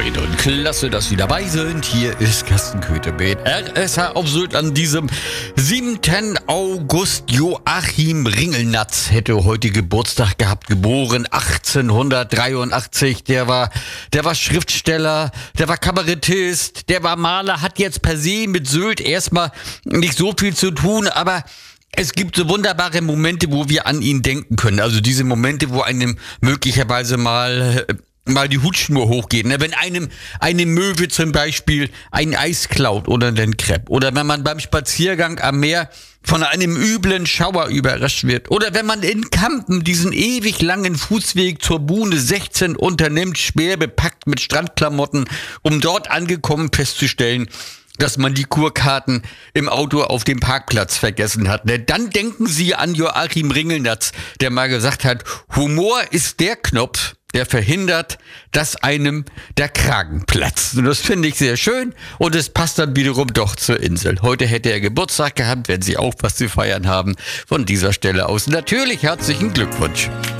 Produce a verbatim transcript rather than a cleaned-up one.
Moin und klasse, dass Sie dabei sind. Hier ist Carsten Köthe mit R S H auf Sylt an diesem siebten August. Joachim Ringelnatz hätte heute Geburtstag gehabt, geboren achtzehnhundertdreiundachtzig. Der war, der war Schriftsteller, der war Kabarettist, der war Maler, hat jetzt per se mit Sylt erstmal nicht so viel zu tun, aber es gibt so wunderbare Momente, wo wir an ihn denken können. Also diese Momente, wo einem möglicherweise mal mal die Hutschnur hochgeht. Ne? Wenn einem eine Möwe zum Beispiel ein Eis klaut oder einen Crepe. Oder wenn man beim Spaziergang am Meer von einem üblen Schauer überrascht wird. Oder wenn man in Kampen diesen ewig langen Fußweg zur Buhne sechzehn unternimmt, schwer bepackt mit Strandklamotten, um dort angekommen festzustellen, dass man die Kurkarten im Auto auf dem Parkplatz vergessen hat. Ne? Dann denken Sie an Joachim Ringelnatz, der mal gesagt hat, Humor ist der Knopf, der verhindert, dass einem der Kragen platzt. Und das finde ich sehr schön und es passt dann wiederum doch zur Insel. Heute hätte er Geburtstag gehabt, wenn Sie auch was zu feiern haben. Von dieser Stelle aus natürlich herzlichen Glückwunsch.